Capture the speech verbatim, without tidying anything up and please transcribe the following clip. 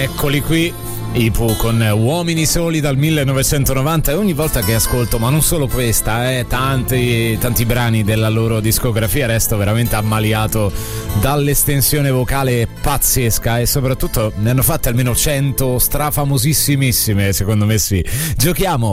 Eccoli qui, i Pooh con Uomini Soli dal millenovecentonovanta, e ogni volta che ascolto, ma non solo questa, eh, tanti, tanti brani della loro discografia, resto veramente ammaliato dall'estensione vocale pazzesca, e soprattutto ne hanno fatte almeno cento strafamosissimissime, secondo me. Sì, giochiamo